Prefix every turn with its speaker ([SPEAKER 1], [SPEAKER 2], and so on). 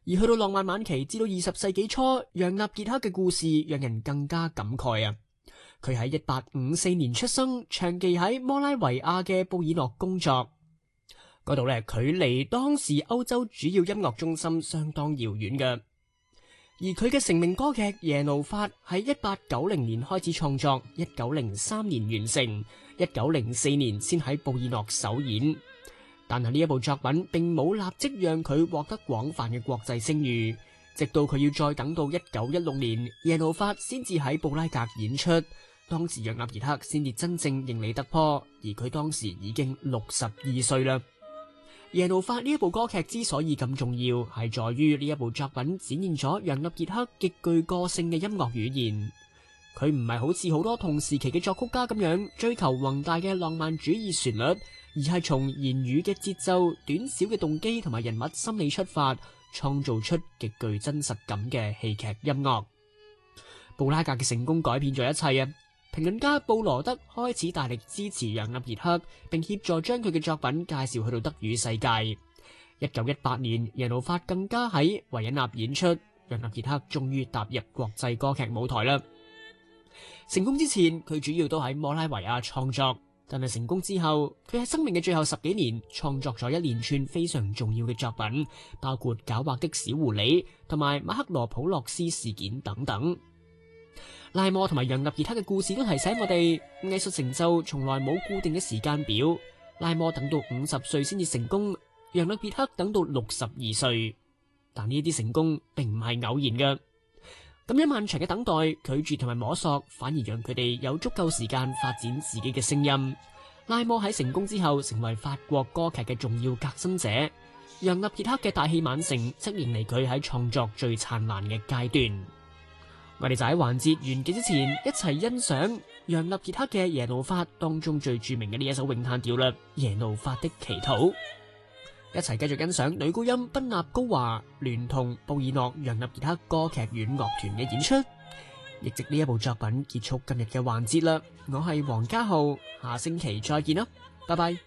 [SPEAKER 1] 而去到浪漫晚期至到20世紀初，楊納傑克嘅故事讓人更加感慨啊！佢喺1854年出生，長期喺摩拉維亞嘅布爾諾工作，嗰度距離當時歐洲主要音樂中心相當遙遠嘅。而佢嘅成名歌劇《耶路法》喺1890年開始創作，1903年完成，1904年先喺布爾諾首演。但係呢一部作品並冇立即讓佢獲得廣泛嘅國際聲譽，直到佢要再等到1916年《耶路法》先至喺布拉格演出，當時楊納傑克先至真正認你突破，而佢當時已經62歲啦。《耶路法》呢一部歌劇之所以咁重要，係在於呢一部作品展現咗楊納傑克極具個性嘅音樂語言。佢唔係好似好多同時期嘅作曲家咁樣追求宏大嘅浪漫主義旋律，而係從言語嘅節奏、短小嘅動機同埋人物心理出發，創造出極具真實感嘅戲劇音樂。布拉格嘅成功改變咗一切啊！評論家布羅德開始大力支持楊納傑克，並協助將佢嘅作品介紹去到德語世界。1918年，耶路法更加喺維也納演出，楊納傑克終於踏入國際歌劇舞台啦。成功之前，佢主要都喺摩拉維亞創作，但係成功之後，佢喺生命嘅最後10幾年創作咗一連串非常重要嘅作品，包括《狡猾的小狐狸》同埋《馬克羅普洛斯事件》等等。拉莫同埋楊納傑克嘅故事都提醒我哋，藝術成就從來冇固定嘅時間表。拉莫等到50歲先至成功，楊納傑克等到62歲，但呢啲成功並唔係偶然嘅。咁樣漫長嘅等待、拒絕同埋摸索，反而讓佢哋有足夠時間發展自己嘅聲音。拉莫喺成功之後，成為法國歌劇嘅重要革新者。楊納傑克嘅大器晚成，則迎嚟佢喺創作最燦爛嘅階段。我哋就喺環節完結之前，一齊欣賞楊納傑克嘅《耶路法》當中最著名嘅呢一首詠嘆調啦，《耶路法的祈禱》。一齊繼續欣賞女高音賓納高華聯同布爾諾楊納傑克歌劇院樂團嘅演出，亦藉呢一部作品結束今日嘅環節啦。我係黃家浩，下星期再見啦，拜拜。